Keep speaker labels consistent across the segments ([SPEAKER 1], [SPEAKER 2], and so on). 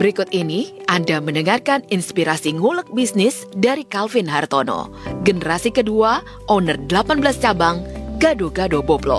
[SPEAKER 1] Berikut ini Anda mendengarkan inspirasi ngulek bisnis dari Calvin Hartono, generasi kedua, owner 18 cabang, Gado-Gado Boblo.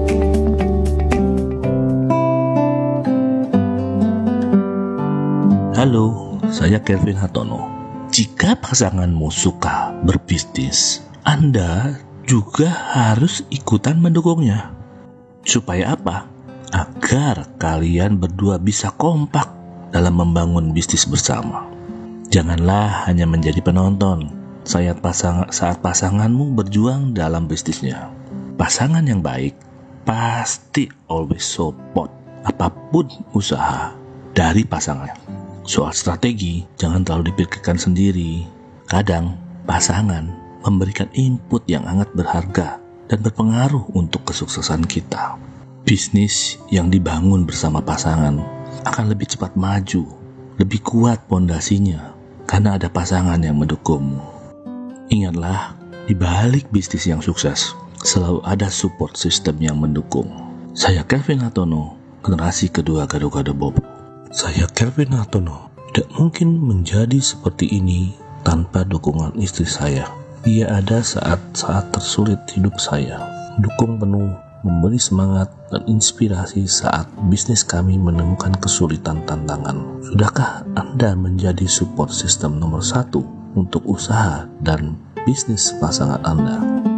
[SPEAKER 2] Halo, saya Calvin Hartono. Jika pasanganmu suka berbisnis, Anda juga harus ikutan mendukungnya. Supaya apa? Agar kalian berdua bisa kompak dalam membangun bisnis bersama. Janganlah hanya menjadi penonton saat pasanganmu berjuang dalam bisnisnya. Pasangan yang baik pasti always support apapun usaha dari pasangan. Soal strategi, jangan terlalu dipikirkan sendiri. Kadang pasangan memberikan input yang sangat berharga dan berpengaruh untuk kesuksesan kita. Bisnis yang dibangun bersama pasangan akan lebih cepat maju, lebih kuat pondasinya, karena ada pasangan yang mendukungmu. Ingatlah, di balik bisnis yang sukses, selalu ada support system yang mendukung. Saya Calvin Hartono, generasi kedua Gado-Gado Boblo. Saya Calvin Hartono tidak mungkin menjadi seperti ini tanpa dukungan istri saya. Dia ada saat-saat tersulit hidup saya, dukung penuh, memberi semangat dan inspirasi saat bisnis kami menemukan kesulitan tantangan. Sudahkah Anda menjadi support system nomor 1 untuk usaha dan bisnis pasangan Anda?